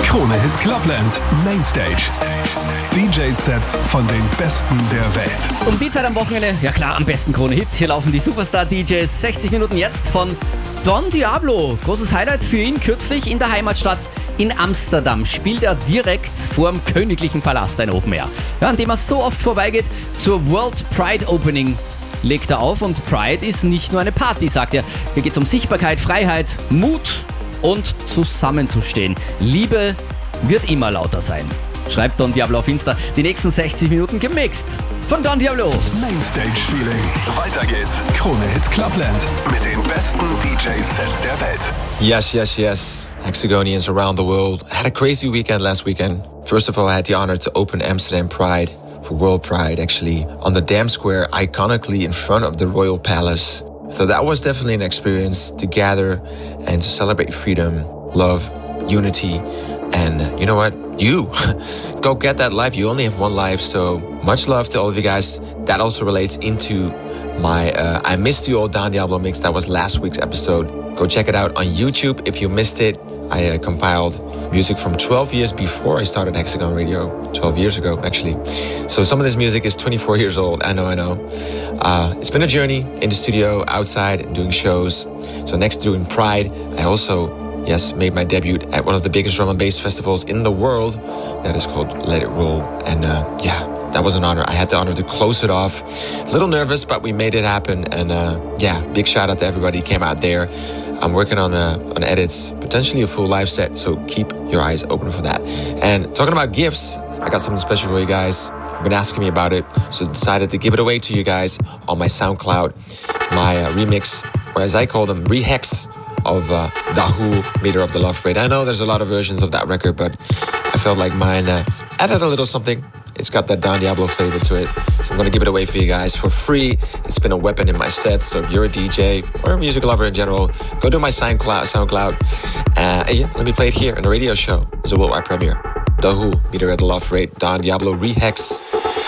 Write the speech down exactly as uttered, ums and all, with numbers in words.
Krone Hit Clubland Mainstage. D J-Sets von den Besten der Welt. Um die Zeit am Wochenende, ja klar, am besten Krone Hit. Hier laufen die Superstar-D Js. sechzig Minuten jetzt von Don Diablo. Großes Highlight für ihn kürzlich in der Heimatstadt in Amsterdam. Spielt er direkt vor dem königlichen Palast ein Open Air. Ja, an dem er so oft vorbeigeht. Zur World Pride Opening legt er auf. Und Pride ist nicht nur eine Party, sagt er. Hier geht es um Sichtbarkeit, Freiheit, Mut und zusammenzustehen. Liebe wird immer lauter sein. Schreibt Don Diablo auf Insta. Die nächsten sechzig Minuten gemixt von Don Diablo. Mainstage Feeling. Weiter geht's. Krone Hit Clubland mit den besten D J-Sets der Welt. Yes, yes, yes. Hexagonians around the world. I had a crazy weekend last weekend. First of all, I had the honor to open Amsterdam Pride for World Pride, actually, on the Dam Square, iconically in front of the Royal Palace. So that was definitely an experience to gather and to celebrate freedom, love, unity, and you know what? You go get that life. You only have one life, so much love to all of you guys. That also relates into my uh, I Missed You All Don Diablo mix. That was last week's episode. Go check it out on YouTube if you missed it. I uh, compiled music from twelve years before I started Hexagon Radio, twelve years ago actually. So some of this music is twenty-four years old. I know, I know. Uh, it's been a journey in the studio, outside, and doing shows. So next to doing Pride, I also Yes, made my debut at one of the biggest drum and bass festivals in the world. That is called Let It Roll. And uh, yeah, that was an honor. I had the honor to close it off. A little nervous, but we made it happen. And uh, yeah, big shout out to everybody who came out there. I'm working on uh, on edits, potentially a full live set, so keep your eyes open for that. And talking about gifts, I got something special for you guys. You've been asking me about it, so decided to give it away to you guys on my SoundCloud. My uh, remix, or as I call them, rehex, of uh, Dahu, Meter of the Love Parade. I know there's a lot of versions of that record, but I felt like mine uh, added a little something. It's got that Don Diablo flavor to it, so I'm going to give it away for you guys for free. It's been a weapon in my set, so if you're a D J or a music lover in general, go to my SoundCloud. SoundCloud. Uh, and yeah, let me play it here in the radio show as a worldwide premiere. Dahu, Meter of the Love Parade, Don Diablo Rehex.